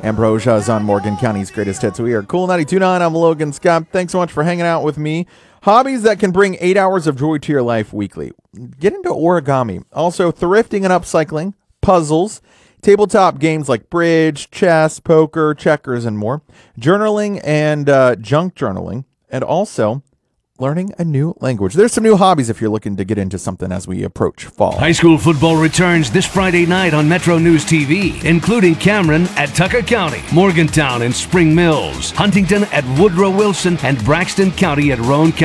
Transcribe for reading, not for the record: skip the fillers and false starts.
Ambrosia is on Morgan County's Greatest Hits. We are Cool 92.9. I'm Logan Scott. Thanks so much for hanging out with me. Hobbies that can bring 8 hours of joy to your life weekly. Get into origami. Also, thrifting and upcycling, puzzles, tabletop games like bridge, chess, poker, checkers, and more. Journaling and junk journaling. And also learning a new language. There's some new hobbies if you're looking to get into something as we approach fall. High school football returns this Friday night on Metro News TV, including Cameron at Tucker County, Morgantown and Spring Mills, Huntington at Woodrow Wilson, and Braxton County at Roane County.